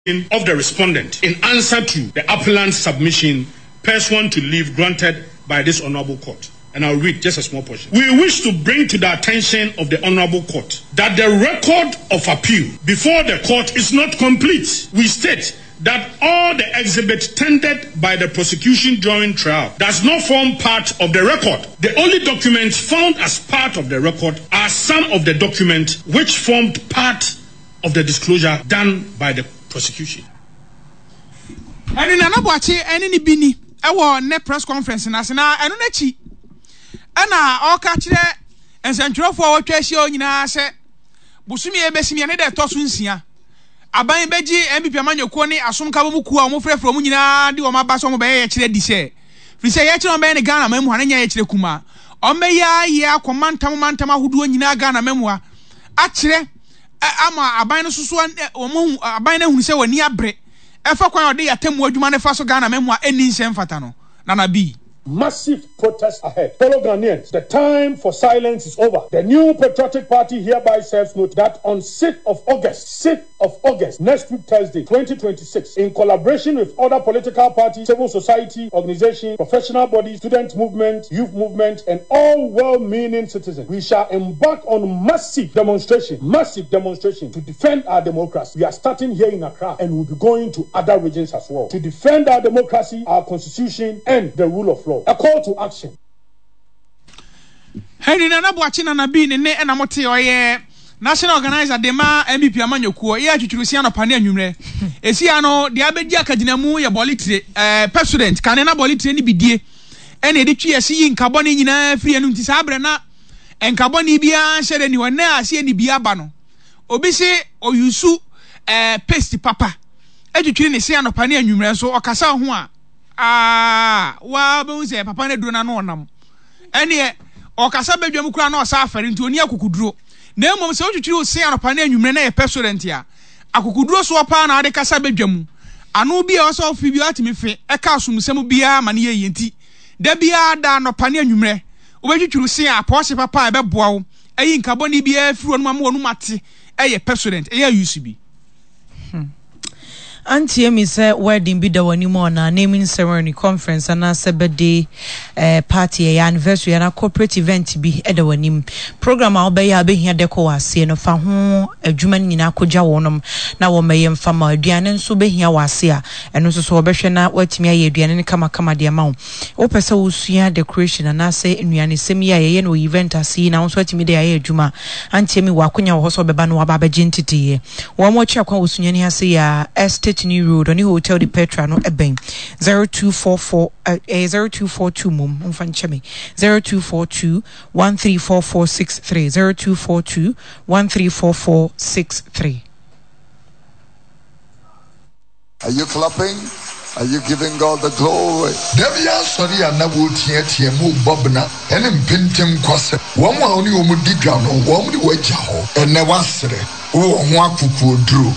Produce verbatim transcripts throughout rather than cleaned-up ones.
of the respondent in answer to the appellant's submission pursuant to leave granted by this honorable court. And I'll read just a small portion. We wish to bring to the attention of the honorable court that the record of appeal before the court is not complete. We state that all the exhibits tendered by the prosecution during trial does not form part of the record. The only documents found as part of the record are some of the documents which formed part of the disclosure done by the prosecution. And in another watch, any ni bini, I want net press conference in Asana and Unechi. And I all catch there and Central for what you know, say, Busumi Besimi and the Tosunsia. Aban beji M P Piamanyo Kone asum kabuku a mo frɛ from nyina de o ma ba so mo be ye kire di se fi se ye kire on be ne Ghana mamu anya ye kire kuma on be ya ye akomantam mantam ahodo nyina Ghana mamu a a kire ama aban no susu o mo aban na hunu se wani abre e fa kwan o de yatam adwuma ne fa so Ghana mamu a eni nsem fata no na na bi. Massive protests ahead. Fellow Ghanaians, the time for silence is over. The new Patriotic Party hereby serves note that on sixth of August, sixth of August, next week Thursday, twenty twenty-six, in collaboration with other political parties, civil society, organizations, professional bodies, student movement, youth movement, and all well-meaning citizens, we shall embark on massive demonstration, massive demonstration to defend our democracy. We are starting here in Accra and we'll be going to other regions as well to defend our democracy, our constitution, and the rule of law. A call to action. Hey, na boachi na nabi ne ne na mote oye national organizer de ma M P Piamanyo kuo ye atwitwurusia no pane anwumre esi ano de abedi akaginamu ye bolitire eh president kan na bolitire ni bidie ene edi twi esi yi nkabo ne nyina firi anu nti sabre na enkabo ni bia hyere ni wona ase ni bia ba no obi se oyusu eh paste papa atwitwiri ne se ano pane anwumre so okasa ho a ah wa be unse papa ne duro na no onam ene o kasa bedwam kura na o sa afare nti oni akukuduro na emom se otwitwiri o se anopa na anwumre na ye president a akukuduro so pa na ade kasa bedwam anu bia o so ofi bi atimi fe e ka asumsem bia ma ne ye yenti da bia da anopa na anwumre o betwitwiri se a pose papa e beboa wo eyi nkabo ni bia firi onu ma wonu mate e ye president e ya U C B. Auntie me say wedding be the one na naming ceremony conference and a birthday uh, party anniversary and a corporate event be at the one program I'll be ya be here deco wasi no fa ho adwuma nyina koja wonom na wo mayem fama aduane nso be here wasi a eno so so obehwe na watimi aye aduane ne kama kama de ma wo opese wo sua decoration and say nnuane sem ya ye no event asi na so watimi de aye adwuma auntie me wakonya wo so beba no waba ba gentiti wo mo kya kwa wo sua ni ase ya estate New Road on the Hotel de Petra no eben zero two four four uh, zero two four two mum umfancheme zero two four two one three four four six three zero two four two one three four four six three. Are you clapping? Are you giving God the glory? Devia sorry and na wo tie tie mu bobna ene mpintem kwase wo mo oni wo mu diga no wo mu di waja ho ene wasere wo ho akuku oduro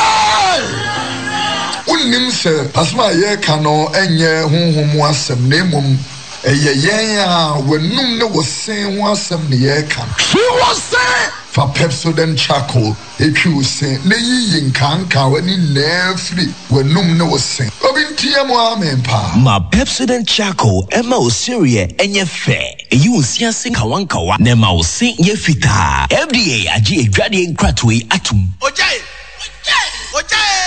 unim se asma ye kano enye honhom asem na emom eye yen a wenum ne wo sen ho asem ne ye kan she was say for Pepsodent charcoal etwi sen ne yi nkanka wani na free wenum ne wo sen obintie mo amen pa ma Pepsodent charcoal ema osirie enye fe eyi osia sen kawankawa na ma osin ye fita F D A agi edwade nkratwe atum ojae ojae ojae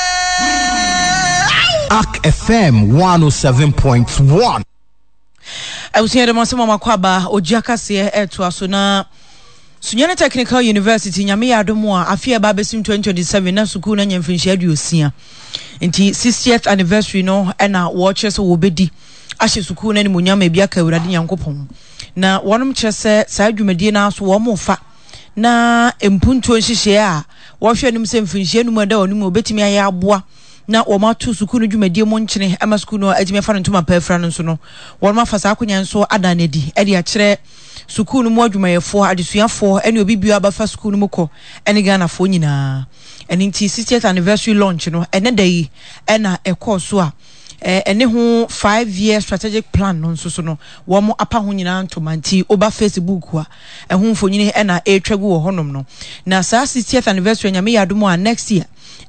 A C F M one oh seven point one. I was here the Mosema Makwaba Ojakase eto asona Sunyane Technical University nyame yadomo a afia ba besim twenty twenty-seven na sukuu na nyamfinhia aduosia. Nti sixtieth anniversary no na watches wo bedi ahye sukuu na ni munyama bia ka Awurade Nyankopon. Na wonom kyerese sa adwumadie na so wo mofa na empunto nhihye a wo hwe nim se mfinhia num da onum obetimi aye aboa na wo ma tu sukuu no dwumadie mo nkyene ama sukuu no adimi fa no ntoma pafra no so no wo ma fa sa akonya nso adanedi e de a kyerɛ sukuu no mo adwumayefo adesuafo ene obi bia ba fa sukuu no mokɔ ene Ghana fo nyina ene nti sixtieth anniversary launch no ene dai ena ekɔ so a eh ene ho five year strategic plan no nso so no wo mo apa ho nyina ntoma nti oba Facebook a ehun mfonyini ena etwagu wo honom no na sa sixtieth anniversary nyame yadomo a next year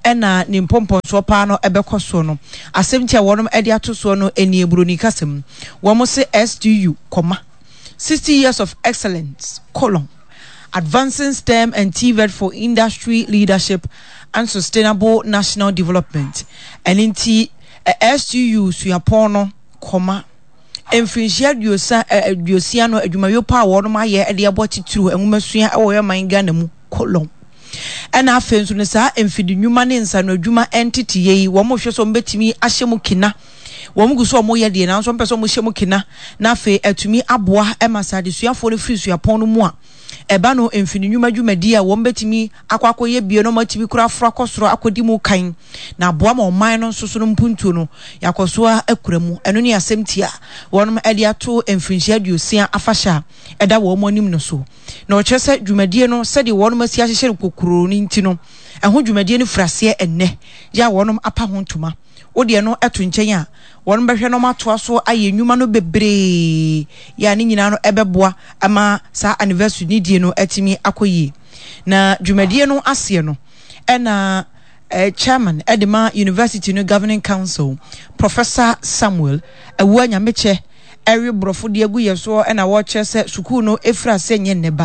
ɛna ne mpɔmpɔnso pa no ɛbɛkɔ so no asɛm tia wɔnom ɛde ato so no eni eburoni kasem wɔn se S T U comma sixty years of excellence colon advancing STEM and T V E T for industry leadership and sustainable national development and inti uh, S T U suyapono comma emfinhia diosa diosia no adwumayo pa wo no maye ede aboti tru enwumasua e wo yaman Ghana mu colon ena afenso ne sa emfidi nwuma ne nsa no adwuma entity yi wo mo hwe so mbetimi ahyemu kina wo mo guso mo ye de na so mpeso mo hyemu kina na afe atumi aboa e masade suafo no firi suapon no mu a eba no emfini nwuma dwumadi a wo mbetimi akwakoye bie no matimi kura afra kosoro akodi mu kan na aboa ma oman no nsoso no mpuntuo no yakoso akuramu eno ne asemtia wonom ade ato emfinhia duosia afahya eda wo mo anim no so na o kyese dwumadi no sede wonom asi ahyehye kokoro ni nti no eho dwumadi no frase enne ya wonom apa ho ntoma wode no eto nkyɛn a wɔn bɛhwɛ no matoa so ayɛ nnwuma no bebree ya ne nyina no ɛbɛboa ama saa anniversary ni die no atimi akɔyie na dwumadie no aseɛ no ɛna eh, chairman Edema University no Governing Council Professor Samuel Awua Nyameche ɛwe brofo de agu yɛ so ɛna wɔkyɛ sɛ sukuu no efra sɛ nyɛ neba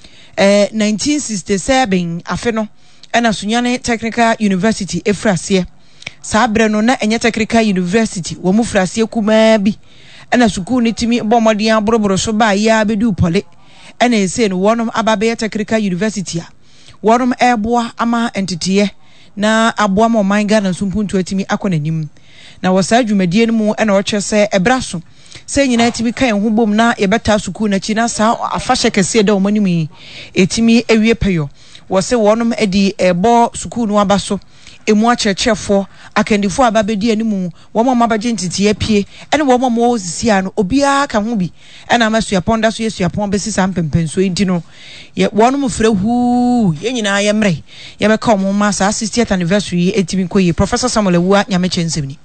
eh nineteen sixty-seven afe no ɛna Sunyane Technical University efra sɛ Sabre no na enye Technical University wo mu frase kuma bi ena sukuu ne timi bomodin aboroboro so ba ya bedu pole ena ese no wonom ababe Technical University a wonom eboa ama entity na aboa ma man Ghana sumpuntu atimi akonanim na wasa dwumadie no mu ena oche se ebraso se nyina timi kan ho bom na yebeta sukuu na chi na sa afahye kese da omanimi etimi ewie peyo wo se wonom edi ebo sukuu no abaso emu akyerɛkyerɛfo akandifo ababedi animu wo mo mabaje ntiti apie ene wo mo mo sisia no obia ka ho bi ena masuapon da so yesuapon besi sam pempenso enti no ye wono mo frɛ hu ye nyina ye mre ye be ka mo ma sa sixtieth anniversary etimi koyi Professor Samuel Awua Nyameche nsebni.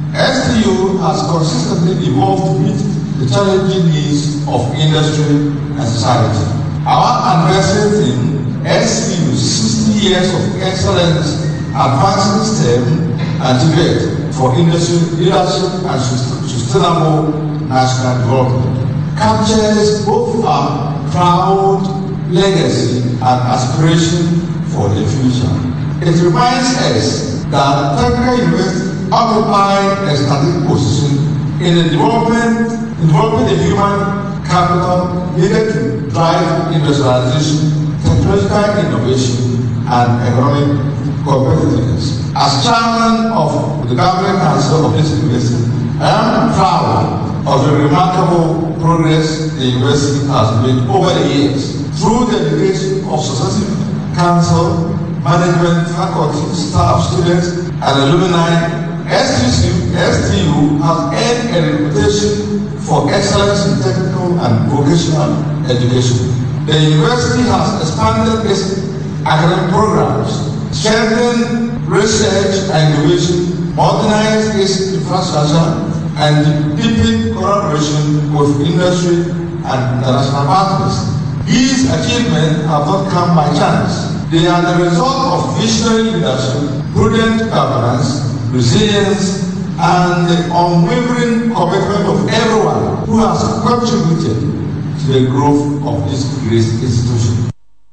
S T U has consistently evolved to meet the challenging needs of industry and society. Our anniversary theme, S T U sixty years of excellence, advancing STEM and T V E T for industry leadership and sustainable national development, captures both our proud legacy and aspiration for the future. It reminds us that Technical University occupied a strategic position in the development, developing the human capital needed to drive industrialization, technological innovation, and economic competitiveness. As chairman of the Governing Council of this university, I am proud of the remarkable progress the university has made over the years. Through the dedication of successive council, management, faculty, staff, students, and alumni, S T U, S T U has earned a reputation for excellence in technical and vocational education. The university has expanded its academic programs, strengthen research and innovation, modernize its infrastructure, and deepen collaboration with industry and international partners. These achievements have not come by chance. They are the result of visionary leadership, prudent governance, resilience, and the unwavering commitment of everyone who has contributed to the growth of this great institution.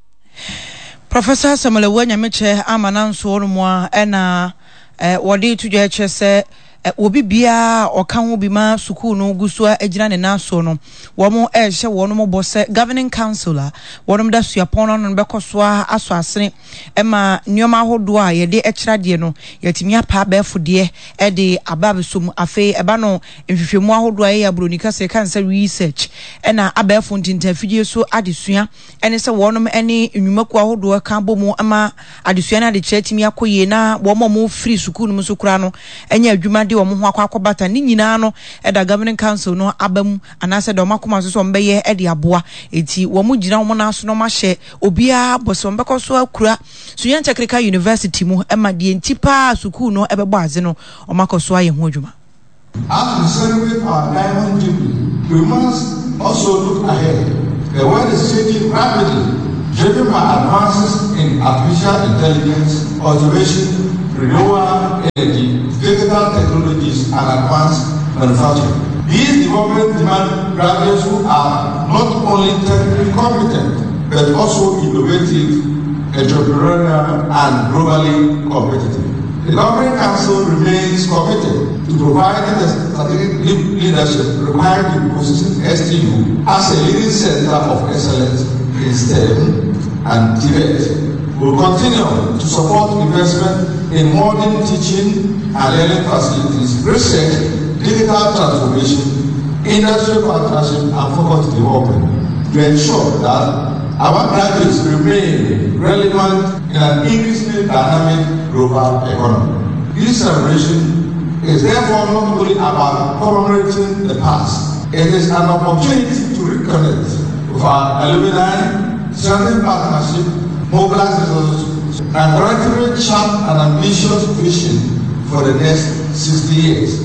Professor Samuel Awua Nyameche amananso onumwa ena eh, wodi tudwa chese eh, obi bia oka ho bi ma sukuu no gusua agina ne naso no wo mo ehye wo no mo bose Governing Council wo da suapon no bekoso aso asene ema nyoma hodo a ye de ekirade no yatimi apa abefode e de ababesum afi eba no mfifemu ahodo a ye abronika se kansa research ena abefo ntintafidie so adesua ene se wo no ene nwumaku ahodo ka bomu ama adesua na de kyerɛtimi akoye na wo mo mo free sukuu no so kura no enya adwuma de wo mo ho akwakwabata ni nyina no e da Governing Council no abam anase de makoma so so mbeye e de aboa enti wo mo gina wo na so no ma hye obia boso mbekoso akura Sunyane Technical University mu ema de entipa sukuu no ebebo aze no o makoso aye ho adwuma. As we celebrate our diamond jubilee, we must also look ahead. The world is changing rapidly, driven by advances in artificial intelligence, automation, renewable energy, digital technologies, and advanced manufacturing. These developments demand graduates who are not only technically competent, but also innovative, entrepreneurial, and globally competitive. The Governing Council remains committed to providing the strategic leadership required to position S T U as a leading center of excellence in STEM and T V E T. We will continue to support investment in modern teaching and learning facilities, research, digital transformation, industrial partnership, and faculty development to ensure that our graduates remain relevant in an increasingly dynamic global economy. This celebration is therefore not only about commemorating the past, it is an opportunity to reconnect with our alumni, strengthen partnership, mobilize resources, and collectively chart an ambitious vision for the next sixty years.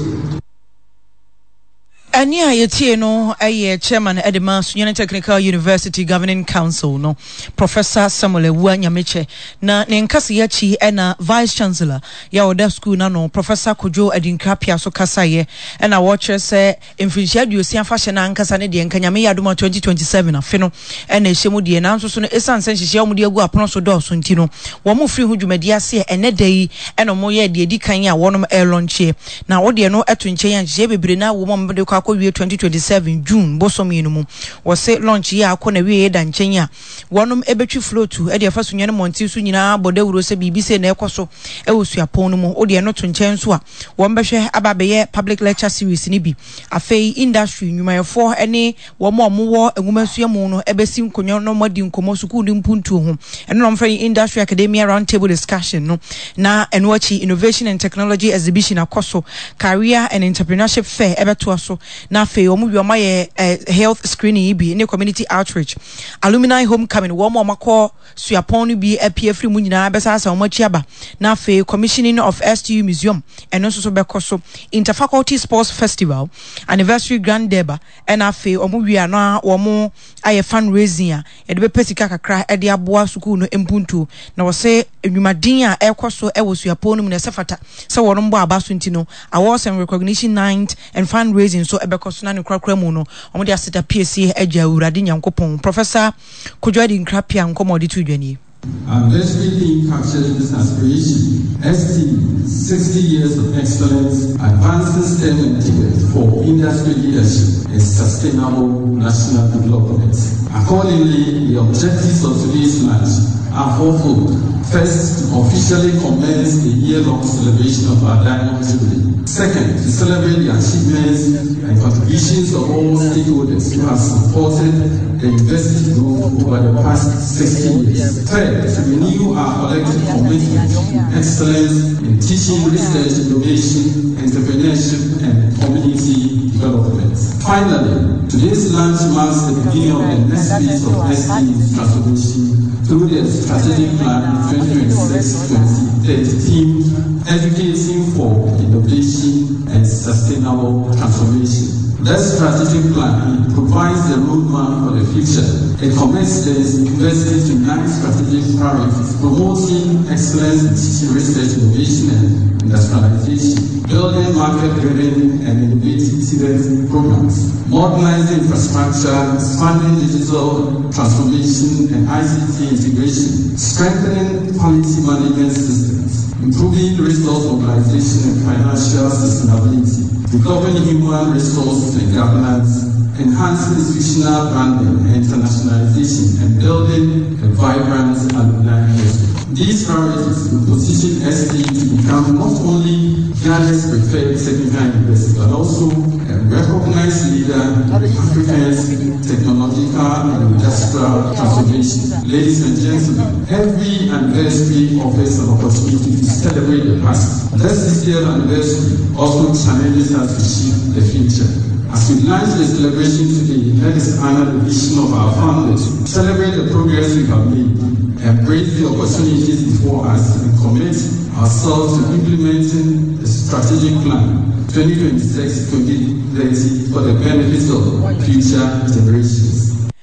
Ani a yetie no aye chairman Edema Sunyani Technical University Governing Council no Professor Samuel Ewa Nyameche na ne nkase yachi ena Vice Chancellor ya oda school na no Professor Kojo Adinkrapia so kasaye ena watcher se mfinhia duosia fashion na nkasa ne de nkanyame ya adoma twenty twenty-seven afe no ena ehemu de na nso so no esanse nhihia omo de agu apono so do so ntino wo mo free hu dwumadi ase ene dai ena mo ye de edi kan ya wonom air launch na wo de no eto nche ya nhihia bebre na wo mo de kwa twenty twenty-seven June bosom yinumu wose launch ya akona wie da nchenya wonom ebetwi floatu e de fa so nyane monti so nyina bodawuro se bibise na ekoso e wosuapon no mu ode no to nchen so a wo mbehwe ababeye public lecture series ni bi afei industry nyumayefo ene wo mo mo enwumasuamu no ebesi nkonyo no modi nkomo suku di mpuntu ho eno no mfa industry academia round table discussion no na enwachi innovation and technology exhibition akoso career and entrepreneurship fair ebeto aso na fe omu bi omaye health screening bi ne community outreach alumni homecoming wo mo makọ suapon no bi apie free mu nyina besa asa omachi aba na fe commissioning of S T U museum eno so so bekoso interfaculty sports festival anniversary grand deba ena fe omu wi ana wo mo aye fundraising a e de be pesika kakra e de aboa suku no empuntu na wo se enwumadin a ekoso e wo suapon no mu na sefata se wo no mbo abaso ntino awards and recognition night and fundraising so because na nkrakra mu no omo de aseta P S C agya urade nyankopon Professor Kojo Adinkrapia nkomodi tu dwani. Our best theme captures this aspiration. S T, sixty years of excellence, advancing STEM and T V E T for industry leadership and sustainable national development. Accordingly, the objectives of today's lunch are fourfold. First, to officially commence the year-long celebration of our Diamond Jubilee. Second, to celebrate the achievements and contributions of all stakeholders who have supported the university growth over the past sixty years. Third, to renew our collective commitment to excellence in teaching, research, innovation, entrepreneurship, and community development. Finally, today's lunch marks the beginning of the next phase of S T's transformation through the strategic plan twenty twenty-six to twenty thirty team Educating for Innovation and Sustainable Transformation. That strategic plan provides the roadmap for the future. It commits the university to nine strategic priorities: promoting excellence in teaching, research, innovation, and industrialization, building market-driven and innovative T V E T programs, modernizing infrastructure, expanding digital transformation and I C T integration, strengthening quality management systems, improving resource mobilization and financial sustainability, developing human resources and governance, enhancing institutional branding and internationalization, and building a vibrant alumni history. These priorities will position S T to become not only Ghana's preferred technical university, but also a recognized leader in Africa's technological and industrial transformation. Ladies and gentlemen, every anniversary offers an opportunity to celebrate the past. This sixtieth anniversary also challenges us to shape the future. As we launch the celebration today, let us honor the vision of our founders, celebrate the progress we have made, embrace the opportunities before us, and commit ourselves to implementing the strategic plan twenty twenty-six to twenty thirty for the benefits of future generations.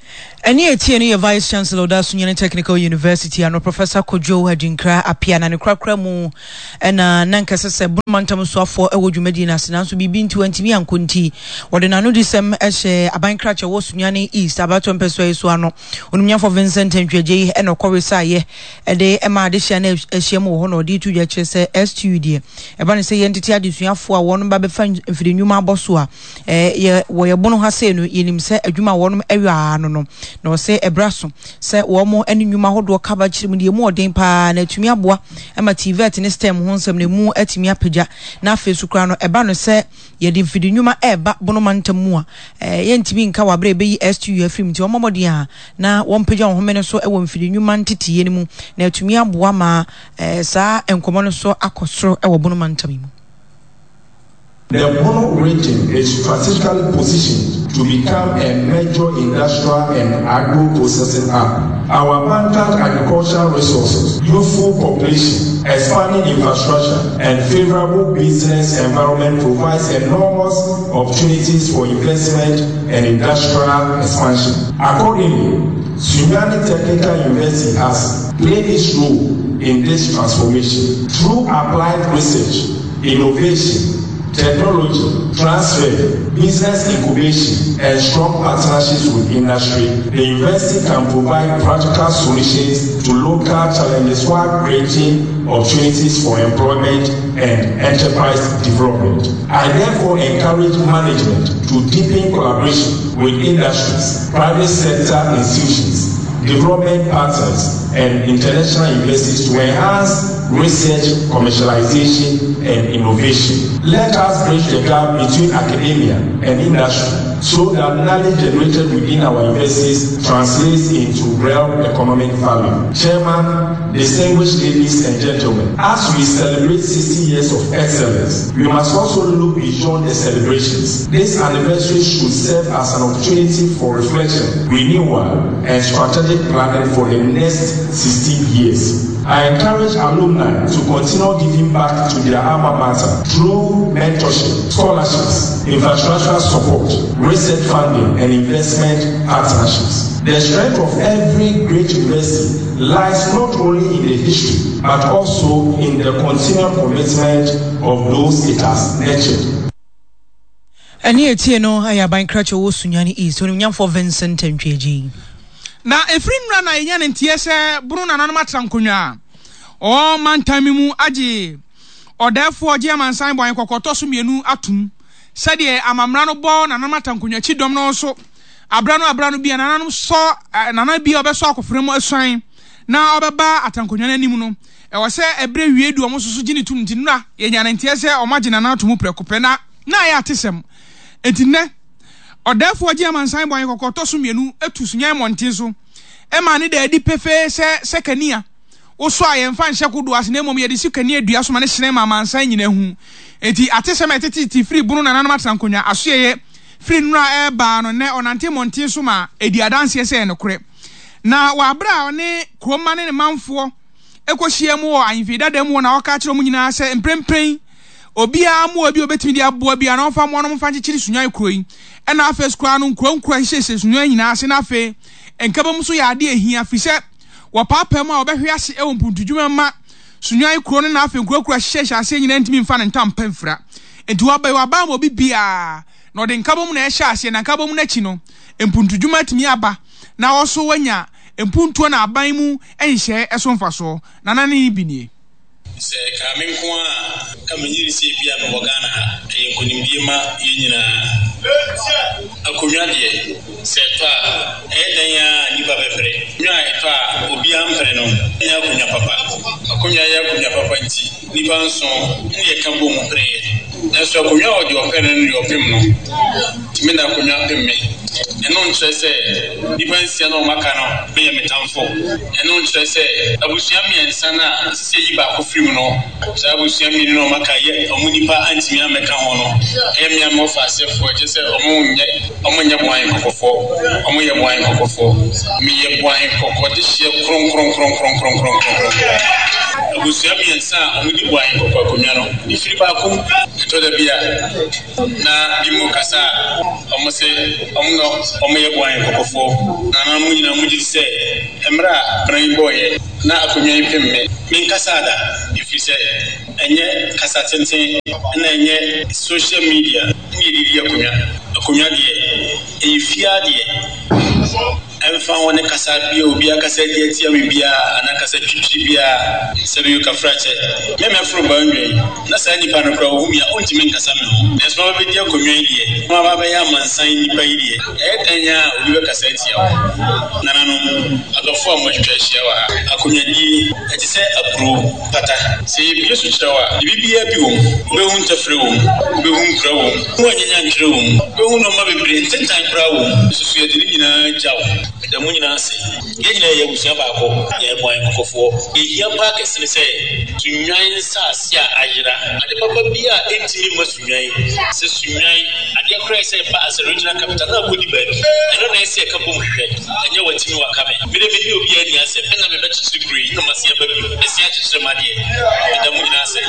Any etienne Vice Chancellor da Sunyani Technical University and Professor Kojo Hadinkra apia na ne krakra mu na nanka sese Bumantam so afo ewo dwumadi na sena so bibi nti wantimi ankonti wode na no disem ehye abankra che wo Sunyani East abato mpeso eso ano onumnya for Vincent Ntweje e no koresa ye e de e ma de hia na ehye mu ho no de tu dwa kire se S T U D e ba ne se ye ntiti adesuafo a wonu ba be fa mfiri nwuma aboso a e ye wo ye bono ha se no yenim se adwuma wonu ewa ano no no say ebraso say wo mo ani nwuma hodo kaba kire mu de mu odin pa na atumi aboa e ma T V ne stem ho nsem ne mu atumi apagya na afesu kra no eba no say ye de mfidi nwuma eba bono mantam mu a eh ye ntimi nka wa bra be yi S T U afrim ti wo momodi a na wo mpagya ho me ne so e wo mfidi nwuma ntitiye ne mu na atumi aboa ma eh saa enkomo no so akosoro e wo bono mantam mu. The Bono region is strategically positioned to become a major industrial and agro-processing hub. Our abundant agricultural resources, youthful population, expanding infrastructure, and favorable business environment provides enormous opportunities for investment and industrial expansion. Accordingly, Sunyani Technical University has played its role in this transformation through applied research, innovation, technology, transfer, business incubation, and strong partnerships with industry. The university can provide practical solutions to local challenges while creating opportunities for employment and enterprise development. I therefore encourage management to deepen collaboration with industries, private sector institutions, development partners, and international investors to enhance research, commercialization, and innovation. Let us bridge the gap between academia and industry so that knowledge generated within our universities translates into real economic value. Chairman, distinguished ladies and gentlemen, as we celebrate sixty years of excellence, we must also look beyond the celebrations. This anniversary should serve as an opportunity for reflection, renewal, and strategic planning for the next sixty years. I encourage alumni to continue giving back to their alma mater through mentorship, scholarships, infrastructural support, research funding, and investment partnerships. The strength of every great university lies not only in the history, but also in the continual commitment of those it has nurtured. Ani etie no ayaban kracho wo Sunyani East onimnyam for Vincent Ntweji. Na efrin ra na enya ntie se buru na nanoma trankonwa o mantami mu agi odefo oje amansan boan kokoto so mienu atum sade amamra no bo na nanoma trankonwa chidom no so abra no abra no bia na nanom so nana bia obeso akofrem asuan na obeba atankonwa na nim no e wo se ebre wiedu omo soso gini tum ntinura yenya ntie se omagina na atum prekope na na ya atesem entine odefo oje amansan boan kokoto so mienu etu sunyan montin so e ma ne da di pefe se sekania wo so ayemfa nhye kodo ase na mom ye di sekania dua so ma ne hyene ma amansan nyina hu enti atesem etete ti free bunu na nanam atrankonya asoye free nura e ba no ne onante montin so ma edi adanse se ne kore na wa bra ne kroma ne ne manfo ekohie mu wo anfida da mu na waka kire mu nyina se mprempren obia mu obi obetimi di aboa bia na onfa mo no mfa nkyekiri sunyan kroyi e na afa skura no nkro nkro hyehyɛ sunyan nyina ase na afa enkaba mu so ya ade ehia fisɛ wo papa mu a obɛhwe ase e wo mpuntudwuma ma sunyan kro no na afa nkro nkro hyehyɛ ase nyina ntimi mfa ne ntampa mfra enti wa ba wa ba mo bi bia na ode nkaba mu na ɛhyɛ ase na nkaba mu na chi no mpuntudwuma timi aba na wo so wanya mpuntuo na aban mu enhyɛ ɛso mfa so na na ne binie se kamen ko a kamenyiri se bia no Ghana ha e nkonimdie ma yenyina akonwa de se to a e dan ya nipa befere nwa e to a obi amfere no nya akonwa papa akonwa ya akonwa papa nti nipa nso ne kambo mu pre na so akonwa odi ofere no ri opim no timi na akonwa pemme eno nkyerɛ sɛ nipa nsia no maka no be yɛ metamfo eno nkyerɛ sɛ abusua miɛnsa na sɛ yi ba ko firi mu no sɛ abusua mi no maka yɛ ɔmo nipa antimi ameka ho no ɛ mi am ofa sefo kyerɛ sɛ ɔmo nyɛ ɔmo nyɛ boan kokofo ɔmo yɛ boan kokofo mi yɛ boan kokɔ de hyɛ kron kron kron kron kron kron kron Abusia miensa omudi bwan kokwa konwa no ifiri ba ko to da bia na bimo kasa omose omno omoye bwan kokofo na na mu nyina mu ji se emra brain boy na akonwa ipemme min kasa da ifiri se enye kasa tenten na enye social media ni didi akonwa akonwa de efia de Emfa wone kasa bia obi akasa dia tia bibia ana kasa twitwi bia sebi ka frache me me fro ba nwen na sa nipa no kra wo mi a ontimi nkasa me ho na so ba dia konwen die ma ba ba ya mansan nipa yi die e tanya obi be kasa tia wo na na no agafo mo twetwa hia wa akonya di e ti se apro pata se bi so kira wa bibia bi wo be hu ntafre wo be hu nkra wo wo nyanya nkra wo be hu no ma be bre tentan kra wo so so ye di nyina jawo da mu nyina se ye nyina ye busia ba ko ye bwan kokofo e hia ba ke sene se tunwan sa sia ayira ade papa bia entimi masunwan se sunwan ade kra se ba as regional capital na bodi ba eno na se ka bom hwe enye watimi wakame bide bide obi ani ase na me ba chichiri kuri na masia ba bi e sia chichiri ma de da mu nyina se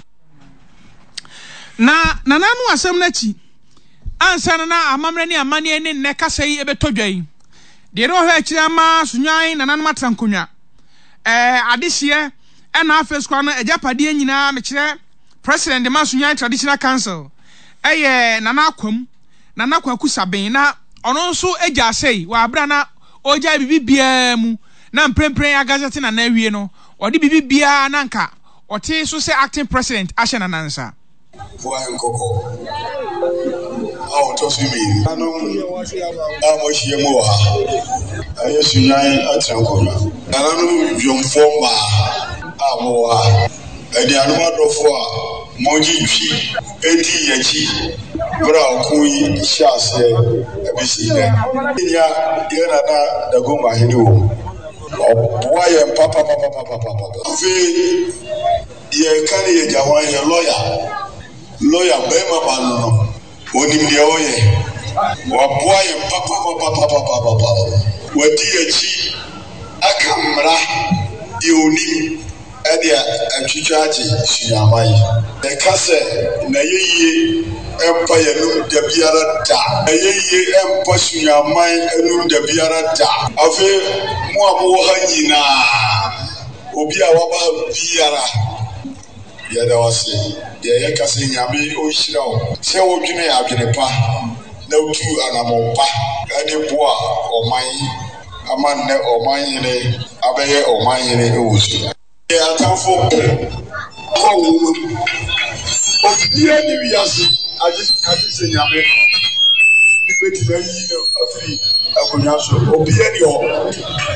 na nananu asem na chi ansa na amamre ni amane ni ne kasa yi ebetodwan de ro ha kira ma sunwan nananu matrankonwa eh adehye ena afes kwa no ejapade nyina me kire president de ma sunwan traditional council eye nana akwam nana kwaku saben na ono nso eja sei wa abra na oja bibi bia mu na mprempren agazete na na wie no odi bibi bia na nka ote so say acting president ahye na nansa Boy Nkoko. Awo to fi mi. Anu amo hie mo ha. Aye sunyan atrankonya. Nanu dwomfo ma amo ha. Edi anu adofo a monji twi edi yachi. Bra okuyi hyase ebisi ne. Nya yera na dagoma hini wo. Boy papa papa papa papa. Fi ye kan ye jawan ye lawyer. Lawyer bema banu onim de oye wa boye papa papa papa papa wadi achi akamra di onim e dia atwitwaje suamai e kase na yeye empa ye no de biara da yeye empa suamai enu de biara da afi mo abo ha nyina obi a waba biara ya da wase ya ya kase nyame o hira o se wo dwene ya dwene pa na utu anamo pa ade boa oman amanne oman ne abeye oman ne ewusu ya atanfo ko wo o bia ni wiase ade ade se nyame ni beti ba yi no afri akonya so o bia ni o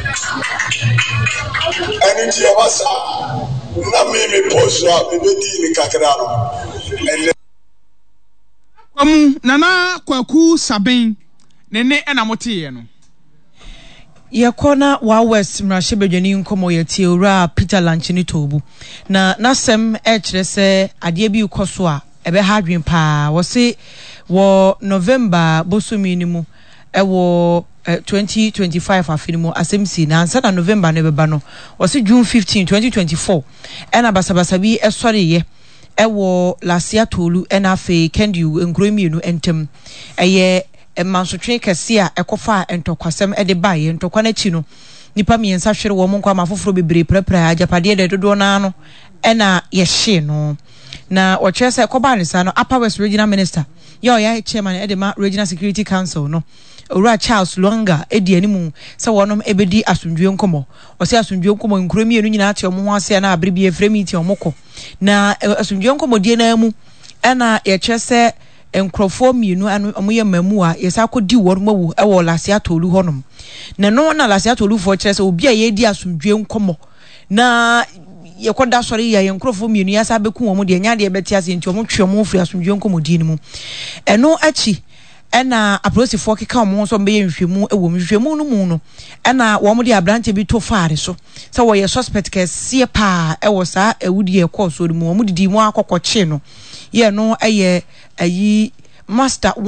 ani ti abasa na mimi poswa bebedi ni kakrano ene kwamu nana kwaku saben nene ena motiye no yakona wa west mrashe bedwani nkomo yati ora Peter Lanchini Tobu na nasem e kire se ade bi ukoso a ebe hadwen pa wo se wo November bosumi ni mu e wo Uh, twenty twenty-five afinimu asemsi na ansa na November ne beba no wose June fifteenth twenty twenty-four ena basabasa bi esore ye ewo Lasia Tolu ena afi Kendu Nkromienu entem eye emansotwe kese a ekofa entokwasem ede baye entokwa na chi no nipa miensa hwere wo mo nkwa mafoforo bebre prepra ajapade de dodo na no ena ye hye no na woche se koba ne sa no Upper West Regional Minister yo ya chairman edema Regional Security Council no Ora Charles Luanga edi animu se wonom ebedi asundwe nkomo ose asundwe nkomo nkromie no nyina ate omo ho ase na abre bi efremi ti omoko na asundwe nkomo die na mu ena ye kyese enkrofo mienu anu omoye mamu a yesa kodi wormawu e wo Lasia Tolu honom na no na Lasia Tolu fo kyese obi a ye di asundwe nkomo na ye koda sori ya enkrofo mienu ya sa beku omo de nya de beti ase nti omo twe omo fri asundwe nkomo die mu eno achi ena apolisi keka omo so mbe nhwemu ewo nhwemu no mu no ena wo mo de abrante bi to faare so se wo ye suspect ke sie pa ewo sa ewudi e course mu wo mo didi mu akokkoche no ye no eye ayi master one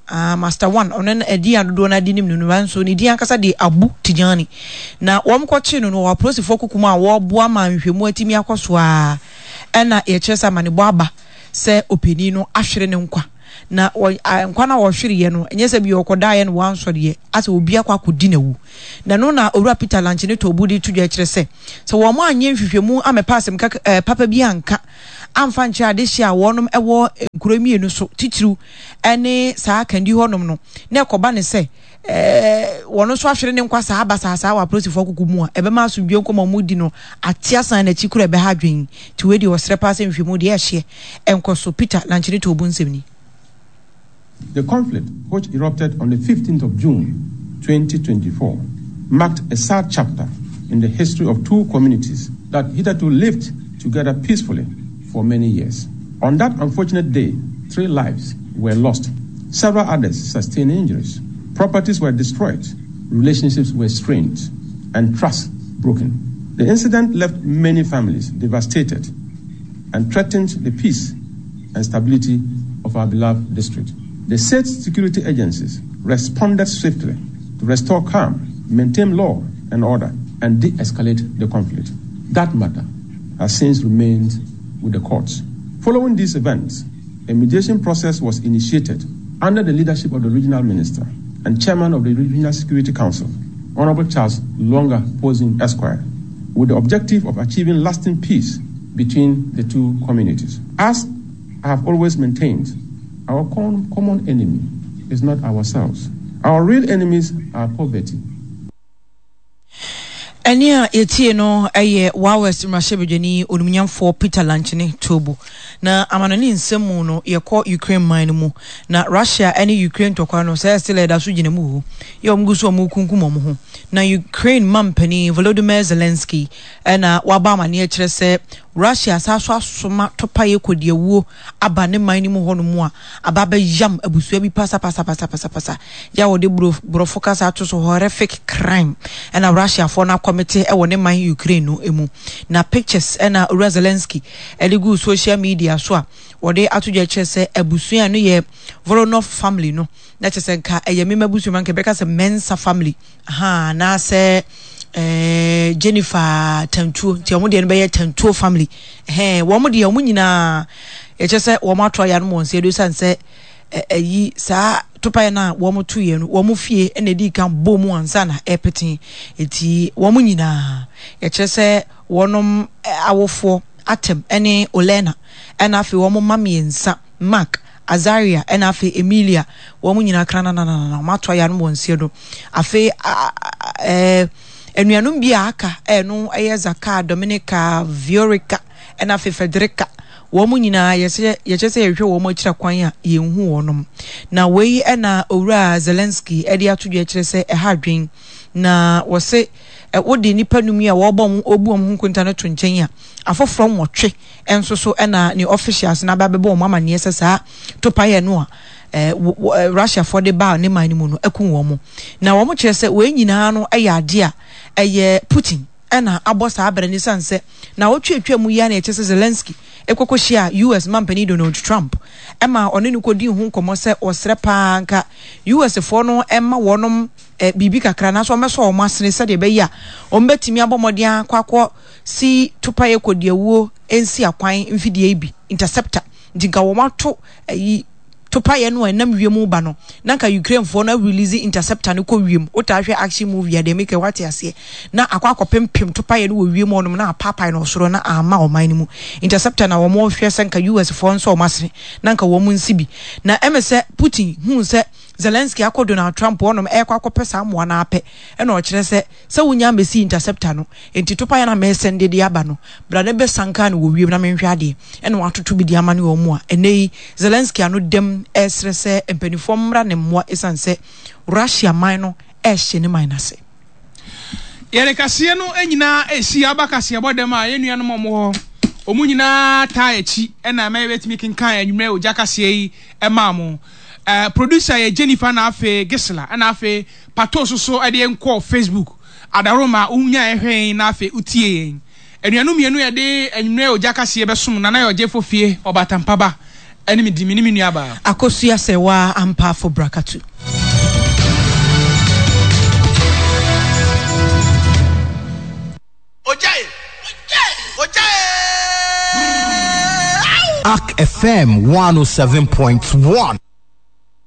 ah master one onen edi adodo na di nim nunu wanso ni di ankasa de Abu Tijani na wom kwoche no no wa prosifo kokuma wo boa ma nhwemu atimi akoso a ena ye chesa mane boaba se openi no ahwere ne nkwa na nkwa na wo hwere ye no enye se bi okoda ye no wanso de ase obi akwa akodi na wu na no na owura Peter Lanche ne to budi tudwa kire se se wo mo anye nhwehwemu amepasem ka papa bi anka amfa nche adehye a wonom ewo nkuromie no so titiru ene saa kandi honom no na ekoba ne se eh wono so ahwere ne nkwa saa aba saa saa wa prosifo kukumu a ebe ma so dwe nkoma mudi no atiasan na chikuru ebe ha dwen ti we di osrepa se nhwemu de ehye enkoso Peter Lanche ne to obunsem. The conflict, which erupted on the fifteenth of June twenty twenty-four, marked a sad chapter in the history of two communities that hitherto lived together peacefully for many years. On that unfortunate day, three lives were lost. Several others sustained injuries. Properties were destroyed. Relationships were strained and trust broken. The incident left many families devastated and threatened the peace and stability of our beloved district. The state security agencies responded swiftly to restore calm, maintain law and order, and de-escalate the conflict. That matter has since remained with the courts. Following these events, a mediation process was initiated under the leadership of the regional minister and chairman of the Regional Security Council, Honorable Charles Longa Posing Esquire, with the objective of achieving lasting peace between the two communities. As I have always maintained, our com- common enemy is not ourselves. Our real enemies are poverty. Enia etie no eye Wawest Mashebejeni onumnyamfo Peter Lanche ne tobu na amanani nsemu no yekọ Ukraine mine mu na Russia any Ukraine tokwa no say still eda so gine mu ye omguso mu kunkum mo ho na Ukraine mampani Volodymyr Zelensky na waba amane a kire se Russia saso asoma topaye kodiewuo aba ne mine mu ho no mu a ababa yam abusua bi pasa pasa pasa pasa pasa ya wode bro bro focus ato so horrific crime na Russia for na committee e wone man Ukraine no emu na pictures na Zelensky eligu social media so a wode atudwa kire se abusua no ye Voronov family no na kire se nka eyemi mabusu man kebeka se Mensa family ha na se eh Jennifer Tantuo ti omo de no be Tantuo family eh wo mo de omo nyina ye kire se wo mo atwa ya no mo nse do sanse eyi saa topaye na wo mo tuye no wo mo fie na di kan bomu ansa na epetin eti wo mo nyina ye kire se wonom awofo atem ene Olena ena afi wo mo mamiensa Mark Azaria ena afi Emilia wo mo nyina krana na na na matwa ya no mo nse do afi eh enuanum bia aka eno eye Zaka Dominica Viorica ena afi Federica wo mu nyina yese yechese yehwe wo mu akira kwan a yenhu wonom na wei ena owura Zelensky edi atudwe akire se ehadwen na wose wodi nipa numi a wo bom obu om hunkunta no tonchen a afoforo nwotwe enso so ena ni officials na babebe om amane yese sa topaye no a eh Russia for the bar ne man mu no ekun wo mu na wo mu kire se we nyina no eye ade a eye Putin ena abosa abrani sanse na wotwetwa mu ya na echese Zelensky ekokoshia U S mampani Donald Trump ema one ni kodi hu nkomo se osrepa nka U S fo no ema wonom eh, bibi kakra na so meso o masene se de be ya o mbetimi abomode akwakọ si tupaye kodiawuo ensi akwan mfidie bi interceptor dinka wo mato yi topaye no enam wiemu ba no nanka Ukraine fo na release interceptor no ko wiem otahwe action movie ya de make what ase na akwakọ pempem topaye no wo wiem onom na papa no soro na ama o man mu interceptor na wo mo hwe senka U S fo nso o masene nanka wo mu nsibi na emese Putin hu se Zelensky akọ Donald Trump onom e kwa akọpesa mo na ape e na o kire se se wunya mesi interceptor no enti topaye na me sende de aba no brade be sanka no wo wiem na menhwe ade e na watoto bi di amane wo mu a enei Zelensky ano dem esrese empenifo mra ne mmoa esanse Russia man no ehye ne man nase yere kase no enyina esi abakase bodem a yenua no mo ho omu nyina ta echi e na ma betimi kinkan anwumre o jakase yi e ma mo eh producer ye Jennifer na afe Gisela na afe pato soso e de enko Facebook adaroma unya ehwen na afe utie enuanu mienu ye de anwumre o jakase be som na na yo jefo fie obatampaba enemy di minimi nuaba akosua sewa ampa for brakatu Ojaye Ojaye A C K F M one oh seven point one